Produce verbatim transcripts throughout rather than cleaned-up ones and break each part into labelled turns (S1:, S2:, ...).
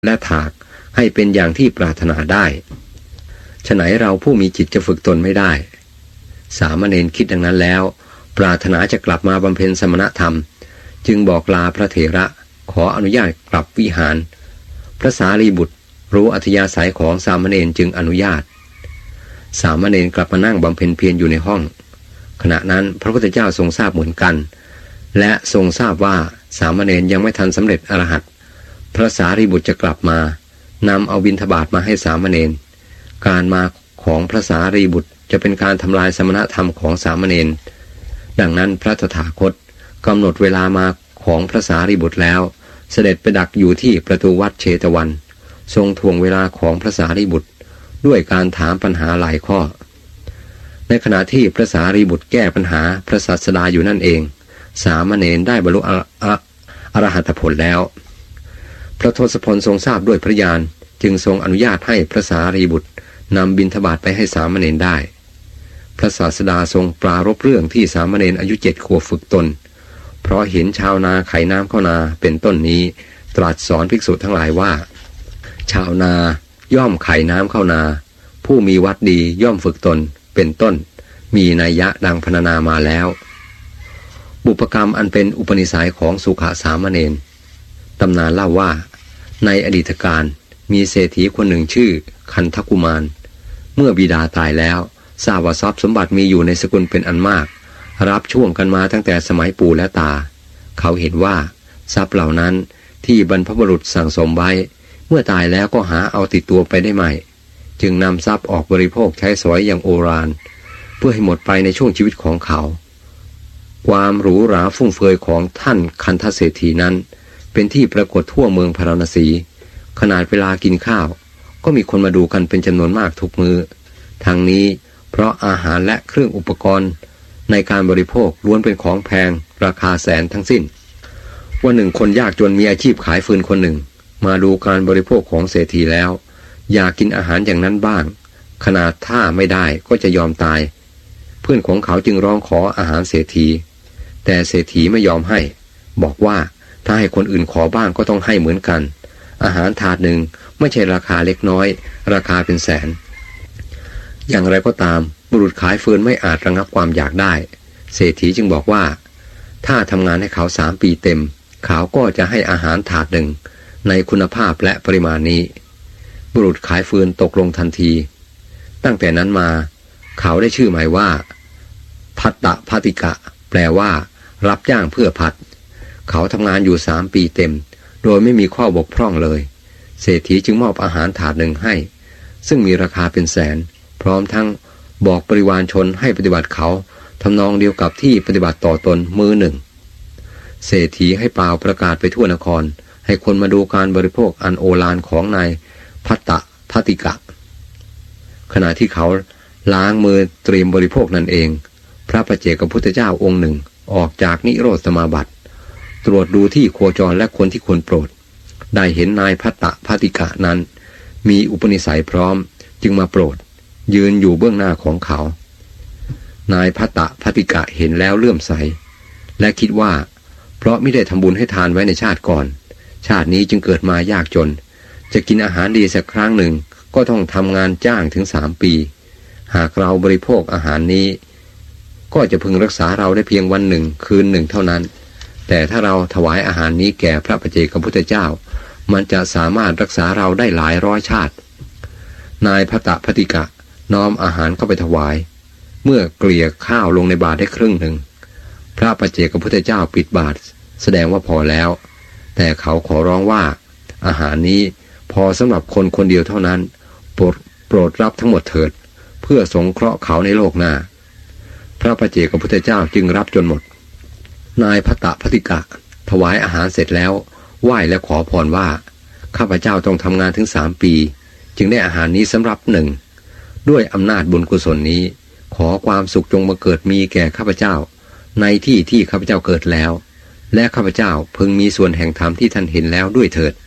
S1: และถากให้เป็นอย่างที่ปรารถนาได้ฉะไหนเราผู้มีจิตจะฝึกตนไม่ได้สามเณรคิดดังนั้นแล้วปรารถนาจะกลับมาบำเพ็ญสมณธรรมจึงบอกลาพระเถระขออนุญาตกลับวิหารพระสารีบุตรรู้อัธยาศัยของสามเณรจึงอนุญาตสามเณรกลับมานั่งบำเพ็ญเพียรอยู่ในห้องขณะนั้นพระพุทธเจ้าทรงทราบเหมือนกันและทรงทราบว่าสามเณรยังไม่ทันสำเร็จอรหัตพระสารีบุตรจะกลับมานำเอาบิณฑบาตมาให้สามเณรการมาของพระสารีบุตรจะเป็นการทำลายสมณธรรมของสามเณรดังนั้นพระตถาคตกำหนดเวลามาของพระสารีบุตรแล้วเสด็จไปดักอยู่ที่ประตูวัดเชตวันทรงทวงเวลาของพระสารีบุตรด้วยการถามปัญหาหลายข้อในขณะที่พระสารีบุตรแก้ปัญหาพระศาสดาอยู่นั่นเองสามเณรได้บรรลุอรหัตผลแล้วพระทศพลทรงทราบด้วยพระญาณจึงทรงอนุญาตให้พระสารีบุตรนำบิณฑบาตไปให้สามเณรได้พระศาสดาทรงปรารภเรื่องที่สามเณรอายุเจ็ดขวบฝึกตนเพราะเห็นชาวนาไขน้ำเข้านาเป็นต้นนี้ตรัสสอนภิกษุทั้งหลายว่าชาวนาย่อมไขน้ำเข้านาผู้มีวัดดีย่อมฝึกตนเป็นต้นมีนัยยะดังพรรณนามาแล้วบุพกรรมอันเป็นอุปนิสัยของสุขสามเณรตำนานเล่าว่าในอดีตการมีเศรษฐีคนหนึ่งชื่อคันธกุมารเมื่อบิดาตายแล้วทราบว่าทรัพย์สมบัติมีอยู่ในสกุลเป็นอันมากรับช่วงกันมาตั้งแต่สมัยปู่และตาเขาเห็นว่าทรัพย์เหล่านั้นที่บรรพบุรุษสั่งสมไว้เมื่อตายแล้วก็หาเอาติดตัวไปได้ใหม่จึงนำทรัพย์ออกบริโภคใช้สอยอย่างโอฬารเพื่อให้หมดไปในช่วงชีวิตของเขาความหรูหราฟุ่มเฟือยของท่านคันธเศรษฐีนั้นเป็นที่ปรากฏทั่วเมืองพาราณสีขนาดเวลากินข้าวก็มีคนมาดูกันเป็นจำนวนมากทุกมือทางนี้เพราะอาหารและเครื่องอุปกรณ์ในการบริโภคล้วนเป็นของแพงราคาแสนทั้งสิ้นวันหนึ่งคนยากจนมีอาชีพขายฟืนคนหนึ่งมาดูการบริโภคของเศรษฐีแล้วอยากกินอาหารอย่างนั้นบ้างขนาดถ้าไม่ได้ก็จะยอมตายเพื่อนของเขาจึงร้องขออาหารเศรษฐีแต่เศรษฐีไม่ยอมให้บอกว่าถ้าให้คนอื่นขอบ้างก็ต้องให้เหมือนกันอาหารถาดหนึ่งไม่ใช่ราคาเล็กน้อยราคาเป็นแสนอย่างไรก็ตามบุรุษขายฟืนไม่อาจระงับความอยากได้เศรษฐีจึงบอกว่าถ้าทำงานให้เขาสามปีเต็มเขาก็จะให้อาหารถาดหนึ่งในคุณภาพและปริมาณนี้บุรุษขายฟืนตกลงทันทีตั้งแต่นั้นมาเขาได้ชื่อหมายว่าภัตตภัติกะแปลว่ารับจ้างเพื่อพัดเขาทำงานอยู่สามปีเต็มโดยไม่มีข้อบกพร่องเลยเศรษฐีจึงมอบอาหารถาดหนึ่งให้ซึ่งมีราคาเป็นแสนพร้อมทั้งบอกบริวารชนให้ปฏิบัติเขาทำนองเดียวกับที่ปฏิบัติต่อตนมือหนึ่งเศรษฐีให้เปล่าประกาศไปทั่วนครให้คนมาดูการบริโภคอันโอฬารของนายภัตตภัติกะขณะที่เขาล้างมือเตรียมบริโภคนั่นเองพระปัจเจกพุทธเจ้าองค์หนึ่งออกจากนิโรธสมาบัติตรวจดูที่โคจรและคนที่ควรโปรดได้เห็นนายภัตตภัติกะนั้นมีอุปนิสัยพร้อมจึงมาโปรดยืนอยู่เบื้องหน้าของเขานายภัตตภัติกะเห็นแล้วเลื่อมใสและคิดว่าเพราะไม่ได้ทำบุญให้ทานไว้ในชาติก่อนชาตินี้จึงเกิดมายากจนจะกินอาหารดีสักครั้งหนึ่งก็ต้องทำงานจ้างถึงสามปีหากเราบริโภคอาหารนี้ก็จะพึงรักษาเราได้เพียงวันหนึ่งคืนหนึ่งเท่านั้นแต่ถ้าเราถวายอาหารนี้แก่พระปัจเจกพุทธเจ้ามันจะสามารถรักษาเราได้หลายร้อยชาตินายภัตตภัติกะน้อมอาหารเข้าไปถวายเมื่อเกลี่ยข้าวลงในบาตรได้ครึ่งหนึ่งพระปัจเจกพุทธเจ้าปิดบาตรแสดงว่าพอแล้วแต่เขาขอร้องว่าอาหารนี้พอสำหรับคนคนเดียวเท่านั้นโปรดโปรดรับทั้งหมดเถิดเพื่อสงเคราะห์เขาในโลกหน้าพระปัจเจกพุทธเจ้าจึงรับจนหมดนายภัตตภัติกะถวายอาหารเสร็จแล้วไหว้และขอพรว่าข้าพเจ้าต้องทำงานถึงสามปีจึงได้อาหารนี้สำหรับหนึ่งด้วยอำนาจบุญกุศลนี้ขอความสุขจงมาเกิดมีแก่ข้าพเจ้าในที่ที่ข้าพเจ้าเกิดแล้วและข้าพเจ้าพึงมีส่วนแห่งธรรมที่ท่านเห็นแล้วด้วยเถิด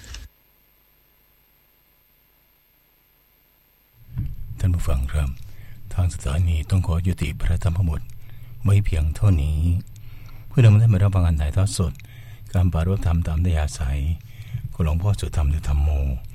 S2: ท่านผู้ฟังครับทางสถานีต้องขอยุติพระธรรมบทไว้เพียงเท่านี้เพื่อนำท่านมารับฟังการถ่ายทอดสดการปรารภธรรมตามอัธยาศัยคุณหลวงพ่อสุธรรมหรือธรรมโม